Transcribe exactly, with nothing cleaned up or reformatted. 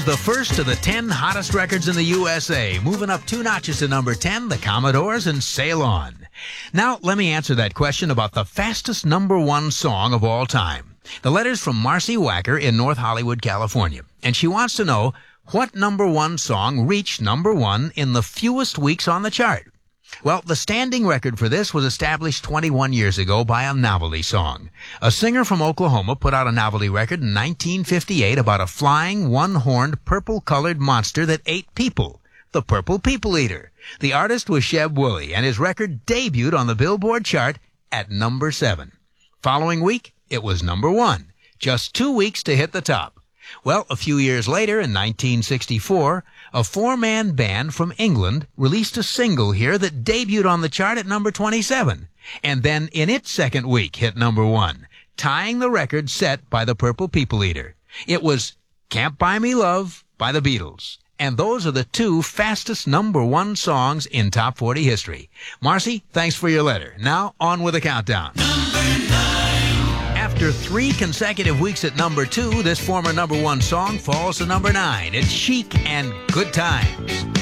was the first of the ten hottest records in the U S A. Moving up two notches to number ten, the Commodores and Sail On. Now, let me answer that question about the fastest number one song of all time. The letter's from Marcy Wacker in North Hollywood, California. And she wants to know what number one song reached number one in the fewest weeks on the chart. Well, the standing record for this was established twenty-one years ago by a novelty song. A singer from Oklahoma put out a novelty record in nineteen fifty-eight about a flying, one-horned, purple-colored monster that ate people, the Purple People Eater. The artist was Sheb Wooley, and his record debuted on the Billboard chart at number seven. Following week, it was number one, just two weeks to hit the top. Well, a few years later, in nineteen sixty-four, a four-man band from England released a single here that debuted on the chart at number twenty-seven, and then in its second week hit number one, tying the record set by the Purple People Eater. It was Can't Buy Me Love by the Beatles. And those are the two fastest number one songs in Top forty history. Marcy, thanks for your letter. Now, on with the countdown. After three consecutive weeks at number two, this former number one song falls to number nine. It's Chic and Good Times.